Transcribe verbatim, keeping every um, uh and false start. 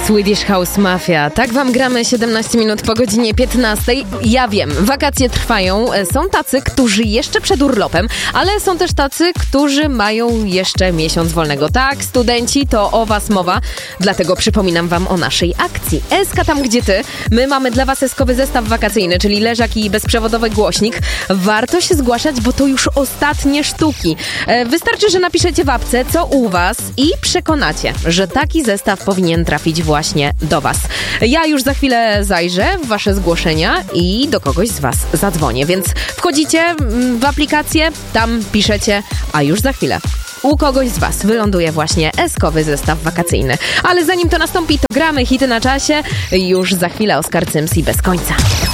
Swedish House Mafia. Tak wam gramy siedemnaście minut po godzinie piętnastej. Ja wiem, wakacje trwają. Są tacy, którzy jeszcze przed urlopem, ale są też tacy, którzy mają jeszcze miesiąc wolnego. Tak, studenci, to o was mowa. Dlatego przypominam wam o naszej akcji. Eska tam, gdzie ty. My mamy dla was eskowy zestaw wakacyjny, czyli leżak i bezprzewodowy głośnik. Warto się zgłaszać, bo to już ostatnie sztuki. Wystarczy, że napiszecie w apce, co u was i przekonacie, że taki zestaw powinien trafić właśnie do was. Ja już za chwilę zajrzę w wasze zgłoszenia i do kogoś z was zadzwonię, więc wchodzicie w aplikację, tam piszecie, a już za chwilę u kogoś z was wyląduje właśnie eskowy zestaw wakacyjny. Ale zanim to nastąpi, to gramy hity na czasie. Już za chwilę Oskar Cyms i Bez końca.